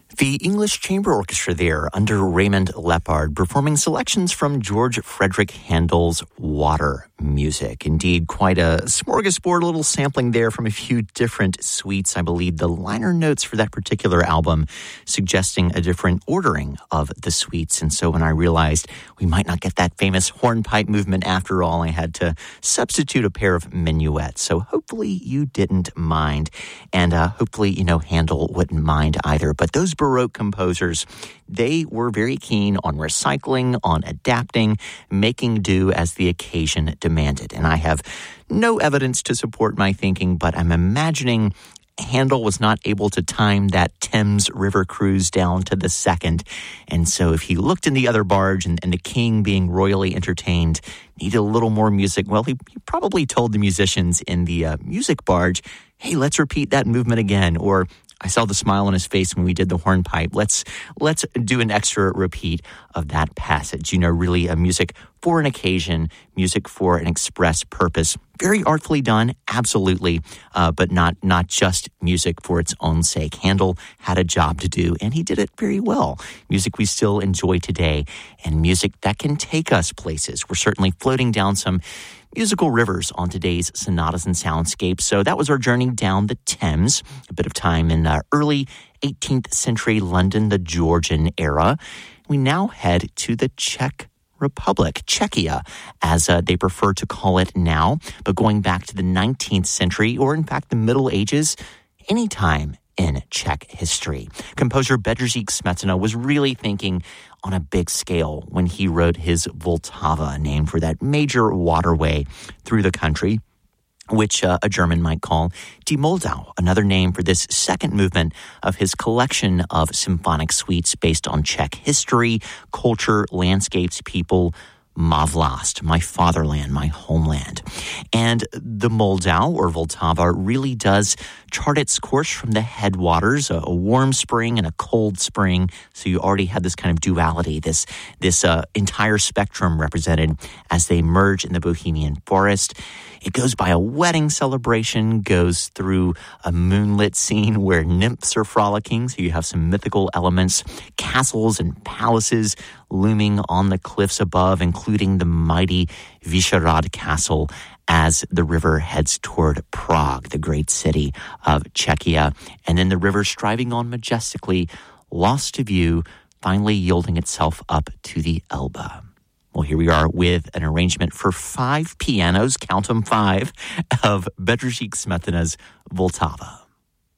The English Chamber Orchestra there under Raymond Lepard performing selections from George Frederick Handel's Water music. Indeed, quite a smorgasbord, little sampling there from a few different suites. I believe the liner notes for that particular album suggesting a different ordering of the suites. And so when I realized we might not get that famous hornpipe movement after all, I had to substitute a pair of minuets. So hopefully you didn't mind. And hopefully, Handel wouldn't mind either. But those Baroque composers, they were very keen on recycling, on adapting, making do as the occasion demanded. And I have no evidence to support my thinking, but I'm imagining Handel was not able to time that Thames River cruise down to the second. And so if he looked in the other barge and the king being royally entertained needed a little more music, well, he probably told the musicians in the music barge, hey, let's repeat that movement again. Or I saw the smile on his face when we did the hornpipe. Let's do an extra repeat of that passage. Really a music for an occasion, music for an express purpose. Very artfully done, absolutely, but not just music for its own sake. Handel had a job to do, and he did it very well. Music we still enjoy today, and music that can take us places. We're certainly floating down some musical rivers on today's Sonatas and Soundscapes. So that was our journey down the Thames, a bit of time in early 18th century London, the Georgian era. We now head to the Czech Republic, Czechia, as they prefer to call it now, but going back to the 19th century, or in fact the Middle Ages, anytime in Czech history. Composer Bedřich Smetana was really thinking on a big scale when he wrote his Vltava, named for that major waterway through the country, which a German might call Die Moldau, another name for this second movement of his collection of symphonic suites based on Czech history, culture, landscapes, people, Ma Vlast, my fatherland, my homeland. And the Moldau, or Vltava, really does chart its course from the headwaters, a warm spring and a cold spring. So you already had this kind of duality, this entire spectrum represented as they merge in the Bohemian forest. It goes by a wedding celebration, goes through a moonlit scene where nymphs are frolicking, so you have some mythical elements, castles and palaces looming on the cliffs above, including the mighty Vyšehrad Castle as the river heads toward Prague, the great city of Czechia. And then the river striving on majestically, lost to view, finally yielding itself up to the Elbe. Well, here we are with an arrangement for 5 pianos, count them 5, of Bedřich Smetana's Vltava.